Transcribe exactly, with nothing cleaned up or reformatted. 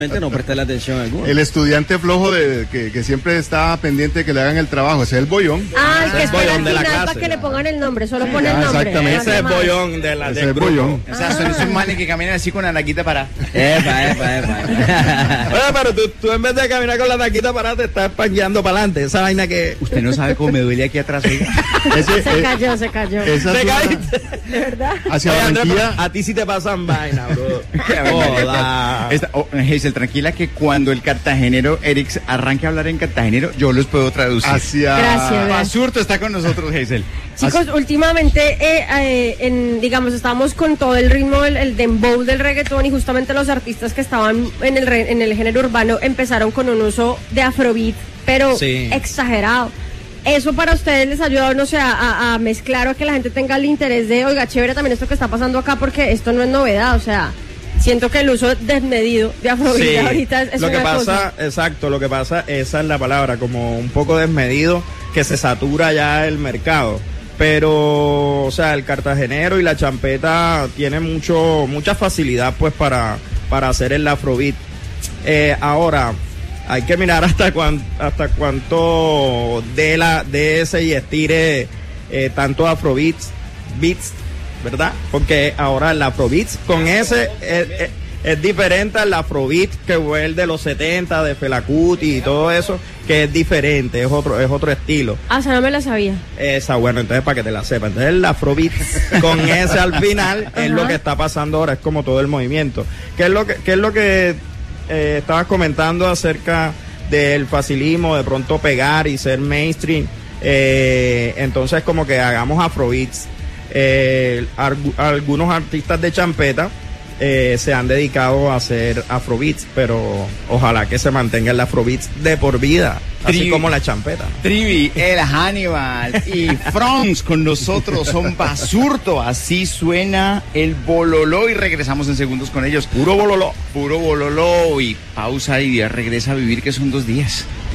No prestarle atención a alguno. El estudiante flojo de que, que siempre está pendiente de que le hagan el trabajo, ese es el bollón. Ah, el que es espera bollón al de la final clase. para que le pongan el nombre, solo pone el Ah, nombre. exactamente. Ah, Ese es el más. bollón de la Ese del es el grupo. bollón. O sea, son esos manes que caminan así con la naquita para. Epa, epa, epa. Oye, pero tú, tú en vez de caminar con la taquita parada te estás pangueando para adelante. Esa vaina que... Usted no sabe cómo me duele aquí atrás. Oiga. Ese, Se eh, cayó, se cayó. esa ¿Te zona caíste? De verdad. hacia Oye, Andrés, Barranquilla. pero a ti sí te pasan vaina, bro. Joda. Esta- oh, Hazel, tranquila que cuando el cartagenero Eric arranque a hablar en cartagenero, yo los puedo traducir. Hacia Gracias. Basurto está con nosotros, Hazel. Chicos, últimamente, eh, eh, en, digamos, estábamos con todo el ritmo, el, el dembow del reggaetón, y justamente los artistas que estaban en el, re- en el género urbano empezaron con un uso de afrobeat, pero Sí. exagerado. ¿Eso para ustedes les ayuda, no sé, a, a- a mezclar o a que la gente tenga el interés de, oiga, chévere también esto que está pasando acá, porque esto no es novedad? O sea, siento que el uso desmedido de afrobeat Sí, ahorita es, es lo que una pasa, cosa. exacto, lo que pasa, esa es la palabra, como un poco desmedido, que se satura ya el mercado. Pero, o sea, el cartagenero y la champeta tienen mucho, mucha facilidad, pues, para, para hacer el afrobeat. Eh, ahora, hay que mirar hasta cuán, hasta cuánto de la, de ese y estire eh, tanto afrobeats, beats, ¿verdad? Porque ahora el afrobeats con ese es, es, es diferente al afrobeat que fue el de los setenta, de Fela Kuti y todo eso, que es diferente, es otro, es otro estilo. Ah, esa no me la sabía. Esa, bueno, entonces para que te la sepas. Entonces el afrobeat con ese al final es Ajá. lo que está pasando ahora, es como todo el movimiento. ¿Qué es lo que, qué es lo que eh, estabas comentando acerca del facilismo, de pronto pegar y ser mainstream? Eh, entonces como que hagamos afrobeats. Eh, argu- algunos artistas de champeta eh, se han dedicado a hacer afrobeats, pero ojalá que se mantenga el afrobeats de por vida, así Tri- como la champeta, ¿no? Trivi, el Hannibal y Franz con nosotros son Basurto. Así suena el bololó y regresamos en segundos con ellos. Puro bololó. Puro bololó y pausa y ya regresa a vivir, que son dos días.